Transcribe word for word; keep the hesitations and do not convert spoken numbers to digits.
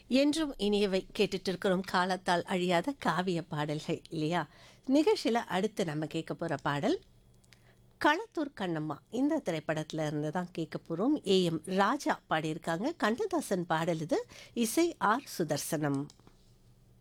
என்றும் இனியவை கேட்டுட்டு இருக்கிறோம். காலத்தால் அழியாத காவிய பாடல்கள் இல்லையா? நிகழ்ச்சியில் அடுத்து நம்ம கேட்க போகிற பாடல் களத்தூர் கண்ணம்மா. இந்த திரைப்படத்தில் இருந்து தான் கேட்க போகிறோம். ஏ எம் ராஜா பாடியிருக்காங்க. கண்ணதாசன் பாடல் இது. இசை ஆர் சுதர்சனம்.